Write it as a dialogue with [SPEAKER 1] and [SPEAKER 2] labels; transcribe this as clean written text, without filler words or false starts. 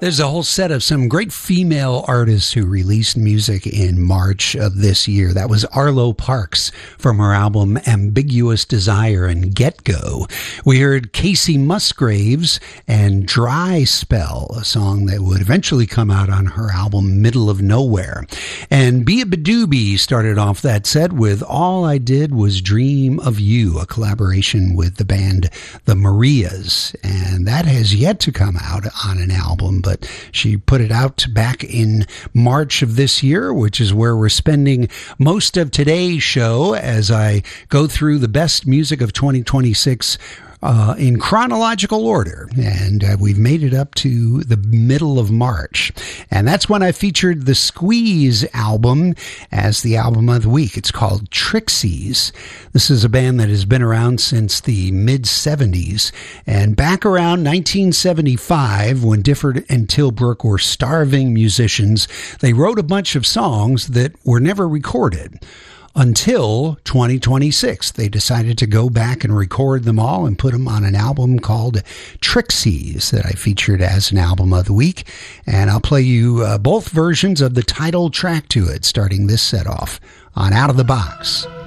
[SPEAKER 1] There's a whole set of some great female artists who released music in March of this year. That was Arlo Parks from her album Ambiguous Desire and Get Go. We heard Casey Musgraves and Dry Spell, a song that would eventually come out on her album Middle of Nowhere. And Bia Badoobie started off that set with All I Did Was Dream of You, a collaboration with the band The Marias. And that has yet to come out on an album, but she put it out back in March of this year, which is where we're spending most of today's show as I go through the best music of 2026 in chronological order, and we've made it up to the middle of March, and that's when I featured the Squeeze album as the album of the week. It's called Trixies. This is a band that has been around since the mid-70s, and back around 1975, when Difford and Tilbrook were starving musicians, they wrote a bunch of songs that were never recorded. Until 2026, they decided to go back and record them all and put them on an album called Trixies that I featured as an album of the week. And I'll play you both versions of the title track to it, starting this set off on Out of the Box.